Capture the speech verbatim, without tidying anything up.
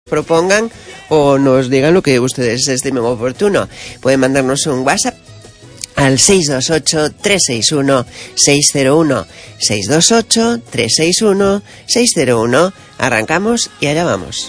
propongan o nos digan lo que ustedes estimen oportuno. Pueden mandarnos un WhatsApp al seis dos ocho, tres seis uno, seis cero uno, seis dos ocho, tres seis uno, seis cero uno. Arrancamos y allá vamos.